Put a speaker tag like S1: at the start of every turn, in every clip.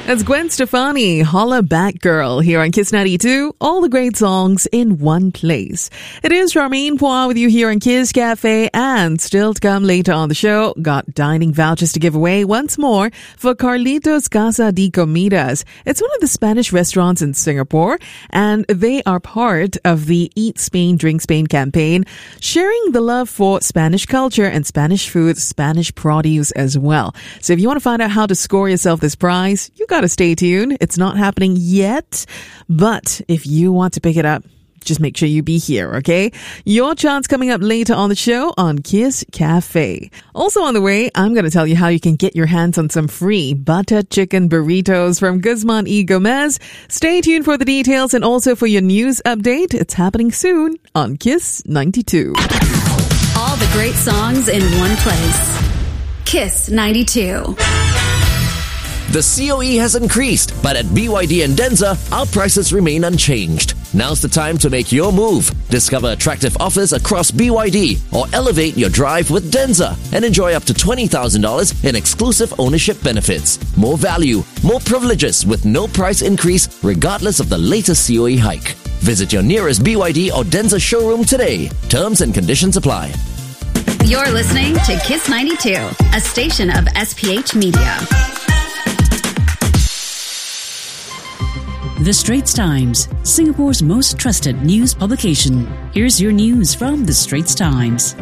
S1: That's Gwen Stefani, Holla Back Girl, here on Kiss 92. All the great songs in one place. It is Charmaine Poir with you here on Kiss Cafe, and still to come later on the show, got dining vouchers to give away once more for Carlitos Casa de Comidas. It's one of the Spanish restaurants in Singapore, and they are part of the Eat Spain, Drink Spain campaign, sharing the love for Spanish culture and Spanish food, Spanish produce as well. So if you want to find out how to score yourself this prize, you got to stay tuned. It's not happening yet, but if you want to pick it up, just make sure you be here, okay? Your chance coming up later on the show on Kiss Cafe. Also on the way, I'm going to tell you how you can get your hands on some free butter chicken burritos from Guzman y Gomez. Stay tuned for the details and also for your news update. It's happening soon on Kiss 92.
S2: All the great songs in one place. Kiss 92.
S3: The COE has increased, but at BYD and Denza, our prices remain unchanged. Now's the time to make your move. Discover attractive offers across BYD or elevate your drive with Denza and enjoy up to $20,000 in exclusive ownership benefits. More value, more privileges with no price increase regardless of the latest COE hike. Visit your nearest BYD or Denza showroom today. Terms and conditions apply.
S2: You're listening to Kiss 92, a station of SPH Media.
S4: The Straits Times, Singapore's most trusted news publication. Here's your news from The Straits Times.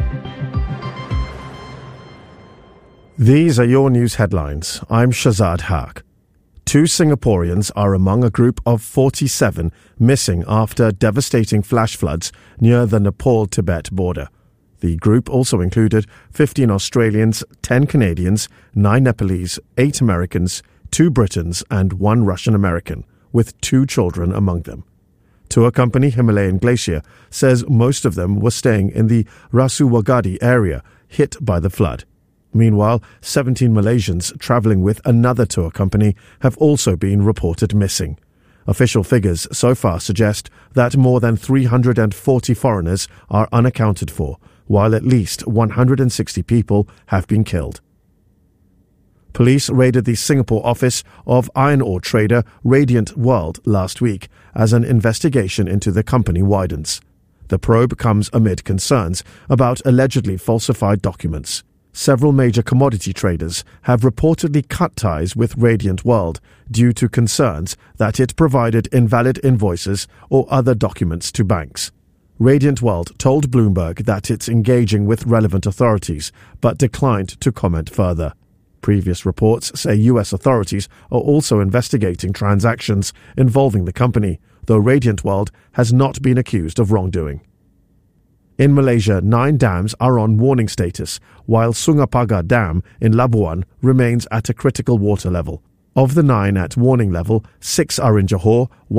S5: These are your news headlines. I'm Shazad Haq. 2 Singaporeans are among a group of 47 missing after devastating flash floods near the Nepal-Tibet border. The group also included 15 Australians, 10 Canadians, 9 Nepalese, 8 Americans, 2 Britons and 1 Russian American, with 2 children among them. Tour company Himalayan Glacier says most of them were staying in the Rasuwagadi area hit by the flood. Meanwhile, 17 Malaysians travelling with another tour company have also been reported missing. Official figures so far suggest that more than 340 foreigners are unaccounted for, while at least 160 people have been killed. Police raided the Singapore office of iron ore trader Radiant World last week as an investigation into the company widens. The probe comes amid concerns about allegedly falsified documents. Several major commodity traders have reportedly cut ties with Radiant World due to concerns that it provided invalid invoices or other documents to banks. Radiant World told Bloomberg that it's engaging with relevant authorities, but declined to comment further. Previous reports say US authorities are also investigating transactions involving the company, though Radiant World has not been accused of wrongdoing. In Malaysia, 9 dams are on warning status, while Sungapaga Dam in Labuan remains at a critical water level. Of the 9 at warning level, 6 are in Johor,